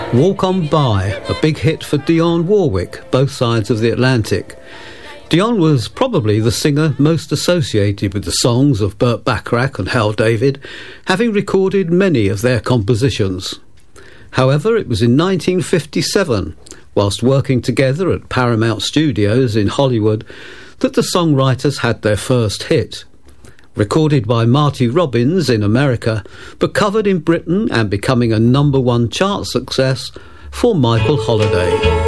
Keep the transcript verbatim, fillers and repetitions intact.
Walk On By, a big hit for Dionne Warwick, both sides of the Atlantic. Dionne was probably the singer most associated with the songs of Burt Bacharach and Hal David, having recorded many of their compositions. However, it was in nineteen fifty-seven, whilst working together at Paramount Studios in Hollywood, that the songwriters had their first hit. Recorded by Marty Robbins in America, but covered in Britain and becoming a number one chart success for Michael Holiday.